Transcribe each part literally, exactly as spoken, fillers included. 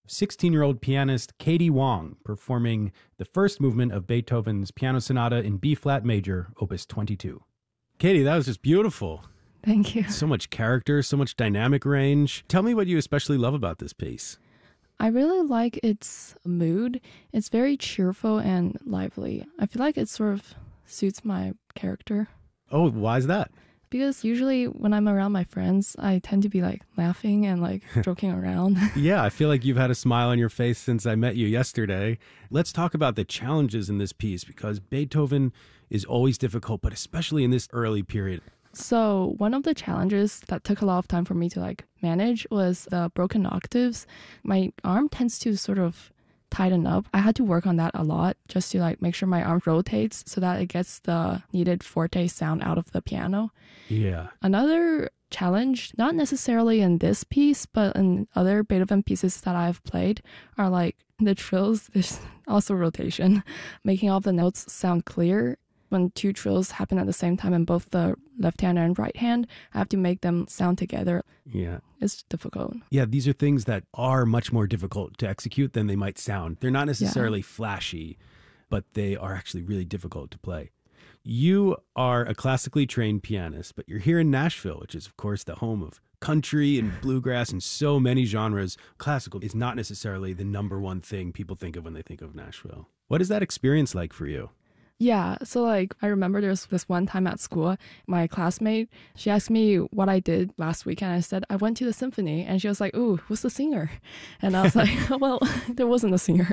sixteen-year-old pianist Katie Wong performing the first movement of Beethoven's Piano Sonata in B-flat major, Opus twenty-two. Katie, that was just beautiful. Thank you. So much character, so much dynamic range. Tell me what you especially love about this piece. I really like its mood. It's very cheerful and lively. I feel like it sort of suits my character. Oh, why is that? Because usually when I'm around my friends, I tend to be like laughing and like joking around. Yeah, I feel like you've had a smile on your face since I met you yesterday. Let's talk about the challenges in this piece, because Beethoven is always difficult, but especially in this early period. So one of the challenges that took a lot of time for me to like manage was the broken octaves. My arm tends to sort of tighten up. I had to work on that a lot just to like make sure my arm rotates so that it gets the needed forte sound out of the piano. Yeah. Another challenge, not necessarily in this piece, but in other Beethoven pieces that I've played, are like the trills. There's also rotation, making all the notes sound clear. When two trills happen at the same time in both the left hand and right hand, I have to make them sound together. Yeah. It's difficult. Yeah, these are things that are much more difficult to execute than they might sound. They're not necessarily yeah. flashy, but they are actually really difficult to play. You are a classically trained pianist, but you're here in Nashville, which is, of course, the home of country and bluegrass and so many genres. Classical is not necessarily the number one thing people think of when they think of Nashville. What is that experience like for you? Yeah, so like I remember there was this one time at school, my classmate, she asked me what I did last weekend. I said, I went to the symphony. And she was like, ooh, who's the singer? And I was like, well, there wasn't a singer.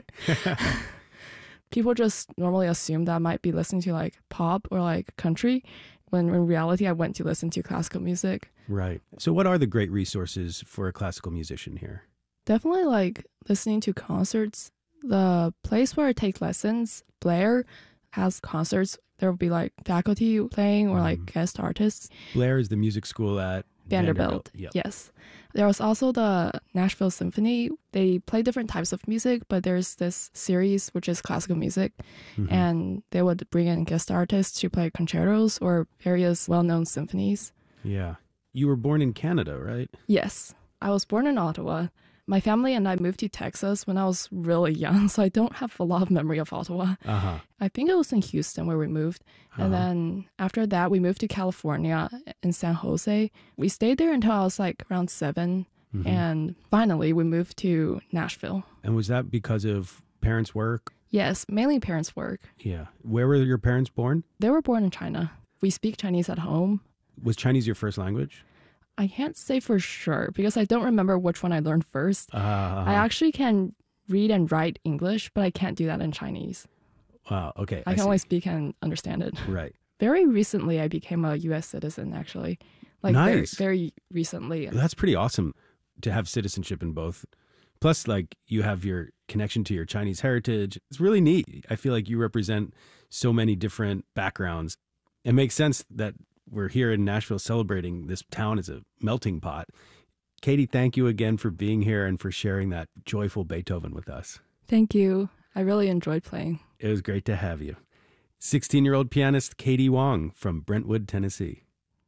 People just normally assume that I might be listening to like pop or like country, when in reality I went to listen to classical music. Right. So what are the great resources for a classical musician here? Definitely like listening to concerts. The place where I take lessons, Blair, has concerts. There will be like faculty playing or like mm. guest artists. Blair is the music school at Vanderbilt. Vanderbilt. Yep. Yes. There was also the Nashville Symphony. They play different types of music, but there's this series which is classical music. Mm-hmm. And they would bring in guest artists to play concertos or various well-known symphonies. Yeah. You were born in Canada, right? Yes. I was born in Ottawa. My family and I moved to Texas when I was really young, so I don't have a lot of memory of Ottawa. Uh-huh. I think it was in Houston where we moved. Uh-huh. And then after that, we moved to California in San Jose. We stayed there until I was like around seven. Mm-hmm. And finally, we moved to Nashville. And was that because of parents' work? Yes, mainly parents' work. Yeah. Where were your parents born? They were born in China. We speak Chinese at home. Was Chinese your first language? I can't say for sure because I don't remember which one I learned first. Uh, I actually can read and write English, but I can't do that in Chinese. Wow, okay. I, I can see. only speak and understand it. Right. Very recently, I became a U S citizen, actually. Like nice. Very, very recently. That's pretty awesome to have citizenship in both. Plus, like, you have your connection to your Chinese heritage. It's really neat. I feel like you represent so many different backgrounds. It makes sense that we're here in Nashville celebrating this town as a melting pot. Katie, thank you again for being here and for sharing that joyful Beethoven with us. Thank you. I really enjoyed playing. It was great to have you. sixteen-year-old pianist Katie Wong from Brentwood, Tennessee.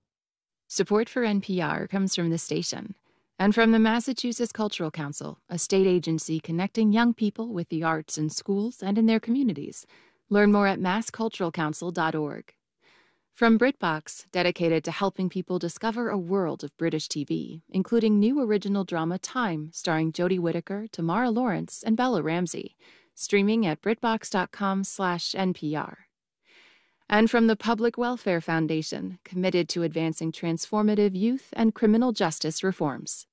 Support for N P R comes from the station and from the Massachusetts Cultural Council, a state agency connecting young people with the arts in schools and in their communities. Learn more at mass cultural council dot org. From BritBox, dedicated to helping people discover a world of British T V, including new original drama Time, starring Jodie Whittaker, Tamara Lawrence, and Bella Ramsey, streaming at britbox dot com slash N P R. And from the Public Welfare Foundation, committed to advancing transformative youth and criminal justice reforms.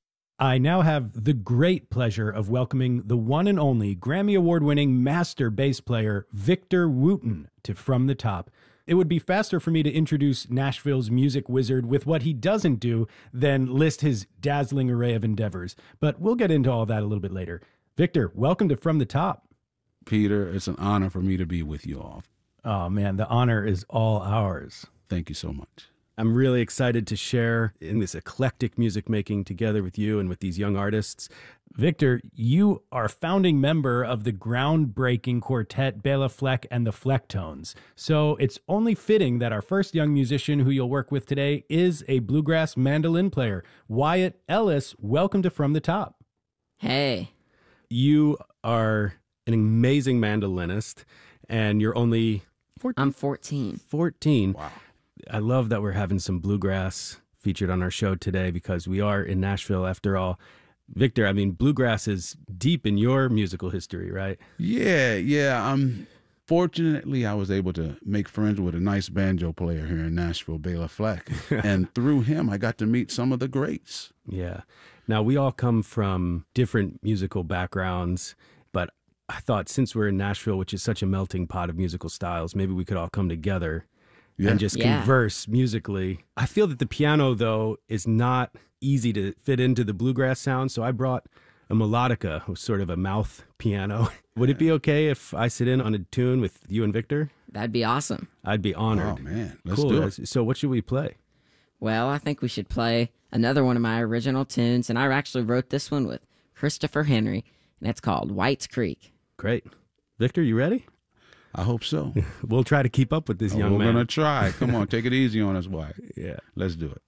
I now have the great pleasure of welcoming the one and only Grammy Award-winning master bass player, Victor Wooten, to From the Top. It would be faster for me to introduce Nashville's music wizard with what he doesn't do than list his dazzling array of endeavors. But we'll get into all that a little bit later. Victor, welcome to From the Top. Peter, it's an honor for me to be with you all. Oh, man, the honor is all ours. Thank you so much. I'm really excited to share in this eclectic music making together with you and with these young artists. Victor, you are a founding member of the groundbreaking quartet Bela Fleck and the Flecktones. So it's only fitting that our first young musician who you'll work with today is a bluegrass mandolin player. Wyatt Ellis, welcome to From the Top. Hey. you are an amazing mandolinist, and you're only fourteen. I'm fourteen. fourteen. Wow. I love that we're having some bluegrass featured on our show today because we are in Nashville after all. Victor, I mean, bluegrass is deep in your musical history, right? Yeah, yeah. Um, fortunately, I was able to make friends with a nice banjo player here in Nashville, Bela Fleck. And through him, I got to meet some of the greats. Yeah. Now, we all come from different musical backgrounds, but I thought since we're in Nashville, which is such a melting pot of musical styles, maybe we could all come together Yeah. and just Yeah. converse musically. I feel that the piano, though, is not easy to fit into the bluegrass sound, so I brought a melodica, sort of a mouth piano. Would it be okay if I sit in on a tune with you and Victor? That'd be awesome. I'd be honored. Oh, man. Let's Cool. do it. So what should we play? Well, I think we should play another one of my original tunes, and I actually wrote this one with Christopher Henry, and it's called White's Creek. Great. Victor, you ready? I hope so. We'll try to keep up with this young We're man. going to try. Come on, take it easy on us, Wyatt. Yeah. Let's do it.